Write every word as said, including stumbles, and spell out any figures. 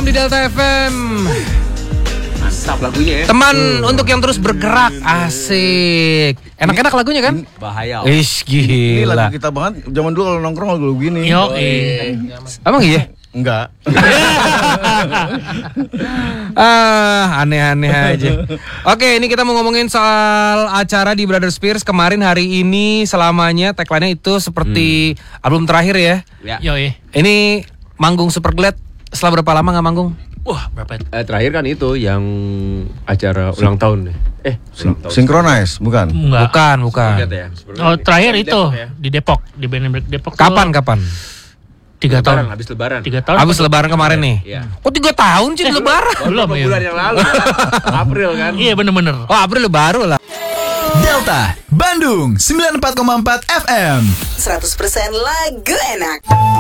malam di Delta F M. Mantap lagunya ya. Teman uh. untuk yang terus bergerak, asik. Enak-enak lagunya kan? Bahaya. Ish, Ini gila. lagu kita banget. Zaman dulu kalau nongkrong lagu gini. Yo, eh. Emang iya? Enggak. Ah, aneh-aneh aja. Oke, ini kita mau ngomongin soal acara di Brother Spears kemarin, hari ini, selamanya. Tagline-nya itu seperti hmm. album terakhir ya. Ya. Yo, eh. Ini manggung Super Glad setelah berapa lama nggak manggung? Wah, berapa? Eh, terakhir kan itu yang acara ulang tahun deh. Eh, Sin- Synchronize, bukan? Enggak. Bukan, bukan. Ya. Oh, terakhir Di itu Depok, ya? di Depok, di Benebek Depok. Kapan, tuh kapan? Tiga Lebaran, tahun. habis lebaran. Tiga tahun. Habis lebaran kemarin nih. Iya. Kok tiga tahun sih lebaran? Belum Beberapa ya. bulan yang lalu. April kan. Iya, bener-bener. Oh, April baru lah. Delta Bandung sembilan puluh empat koma empat F M seratus persen lagu enak.